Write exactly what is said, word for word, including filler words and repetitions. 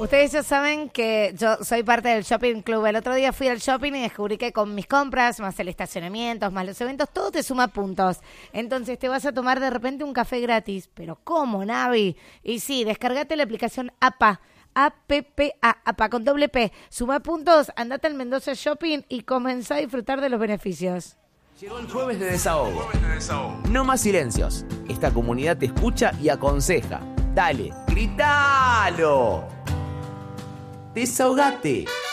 Ustedes ya saben que yo soy parte del Shopping Club. El otro día fui al shopping y descubrí que con mis compras, más el estacionamiento, más los eventos, todo te suma puntos. Entonces te vas a tomar de repente un café gratis. ¿Pero cómo, Navi? Y sí, descargate la aplicación A P A. A P P A, A P A con doble P. Suma puntos, andate al Mendoza Shopping y comenzá a disfrutar de los beneficios. Llegó el jueves de desahogo. Jueves de desahogo. No más silencios. Esta comunidad te escucha y aconseja. Dale, gritalo. Desahogate.